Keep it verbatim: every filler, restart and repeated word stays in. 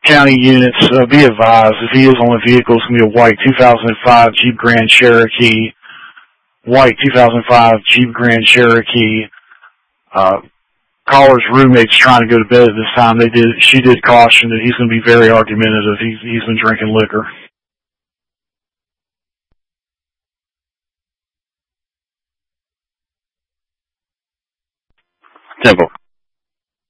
County units, uh, be advised, if he is on a vehicle, it's going to be a white two thousand five Jeep Grand Cherokee. White two thousand five Jeep Grand Cherokee. Uh, caller's roommate's trying to go to bed at this time. They did. She did caution that he's going to be very argumentative. He's he's been drinking liquor. Temple.